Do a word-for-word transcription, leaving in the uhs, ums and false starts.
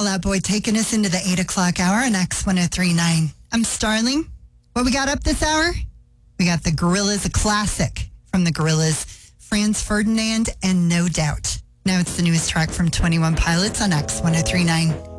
Fall Out Boy taking us into the eight o'clock hour on X one oh three point nine. I'm Starling. What we got up this hour? We got the Gorillaz, a classic from the Gorillaz, Franz Ferdinand and No Doubt. Now it's the newest track from twenty-one Pilots on X one oh three point nine.